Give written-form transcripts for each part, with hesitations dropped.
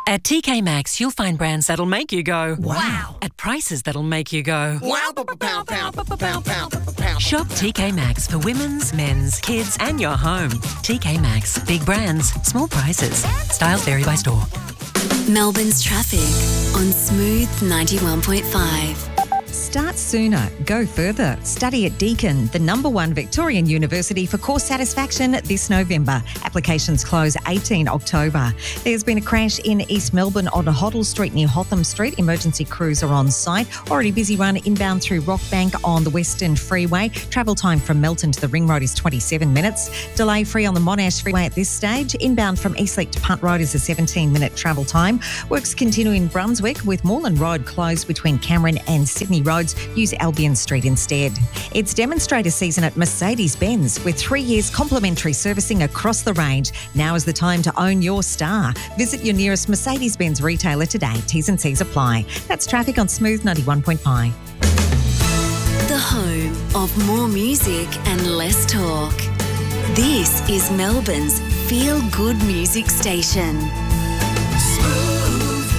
At TK Maxx, you'll find brands that'll make you go, wow. At prices that'll make you go, Wow, pow, pow, pow. Shop TK Maxx for women's, men's, kids and your home. TK Maxx. Big brands, small prices. Styles vary by store. Melbourne's traffic on Smooth 91.5. Start sooner, go further. Study at Deakin, the #1 Victorian university for course satisfaction this November. Applications close 18 October. There's been a crash in East Melbourne on Hoddle Street near Hotham Street. Emergency crews are on site. Already busy run inbound through Rockbank on the Western Freeway. Travel time from Melton to the Ring Road is 27 minutes. Delay free on the Monash Freeway at this stage. Inbound from Eastleigh to Punt Road is a 17-minute travel time. Works continue in Brunswick with Moreland Road closed between Cameron and Sydney Roads. Use Albion Street instead. It's demonstrator season at Mercedes-Benz with 3 years complimentary servicing across the range. Now is the time to own your star. Visit your nearest Mercedes-Benz retailer today. T's and C's apply. That's traffic on Smooth 91.5. The home of more music and less talk. This is Melbourne's feel-good music station. Smooth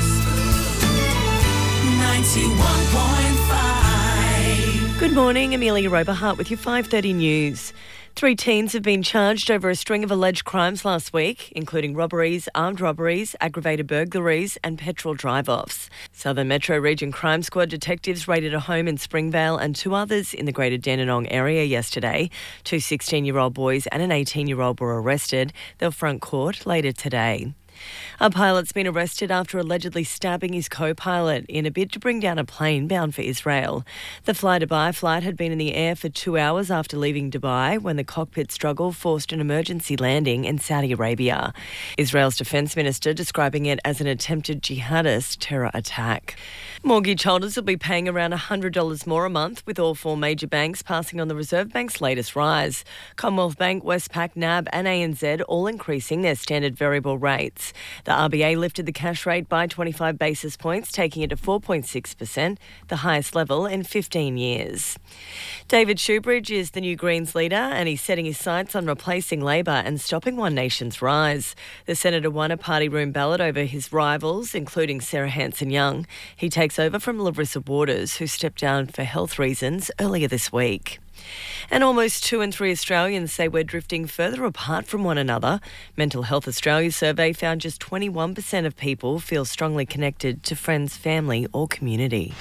91.5. Good morning, Amelia Roberhart with your 5:30 news. 3 teens have been charged over a string of alleged crimes last week, including robberies, armed robberies, aggravated burglaries and petrol drive-offs. Southern Metro Region Crime Squad detectives raided a home in Springvale and 2 others in the Greater Dandenong area yesterday. 2 16-year-old boys and an 18-year-old were arrested. They'll front court later today. A pilot's been arrested after allegedly stabbing his co-pilot in a bid to bring down a plane bound for Israel. The Fly-Dubai flight had been in the air for 2 hours after leaving Dubai when the cockpit struggle forced an emergency landing in Saudi Arabia. Israel's defence minister describing it as an attempted jihadist terror attack. Mortgage holders will be paying around $100 more a month, with all 4 major banks passing on the Reserve Bank's latest rise. Commonwealth Bank, Westpac, NAB and ANZ all increasing their standard variable rates. The RBA lifted the cash rate by 25 basis points, taking it to 4.6%, the highest level in 15 years. David Shoebridge is the new Greens leader and he's setting his sights on replacing Labor and stopping One Nation's rise. The senator won a party room ballot over his rivals, including Sarah Hanson-Young. He takes over from Larissa Waters, who stepped down for health reasons earlier this week. And almost 2 in 3 Australians say we're drifting further apart from one another. Mental Health Australia survey found just 21% of people feel strongly connected to friends, family or community.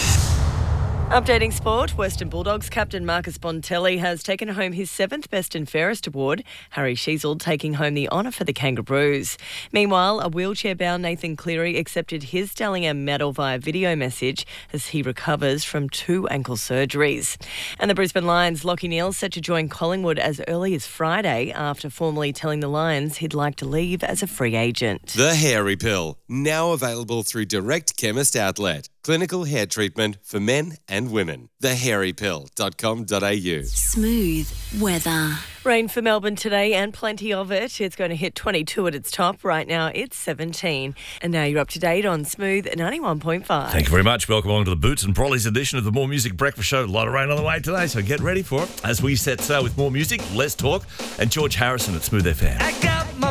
Updating sport, Western Bulldogs captain Marcus Bontelli has taken home his 7th Best and Fairest award, Harry Sheasel taking home the honour for the Kangaroos. Meanwhile, a wheelchair-bound Nathan Cleary accepted his Dalian medal via video message as he recovers from 2 ankle surgeries. And the Brisbane Lions' Lachie Neale set to join Collingwood as early as Friday after formally telling the Lions he'd like to leave as a free agent. The Hairy Pill, now available through Direct Chemist Outlet. Clinical hair treatment for men and women. thehairypill.com.au. Smooth weather. Rain for Melbourne today and plenty of it. It's going to hit 22 at its top. Right now it's 17. And now you're up to date on Smooth 91.5. Thank you very much. Welcome along to the Boots and Brolly's edition of the More Music Breakfast Show. A lot of rain on the way today, so get ready for it. As we set sail with more music, less talk, and George Harrison at Smooth FM. I got my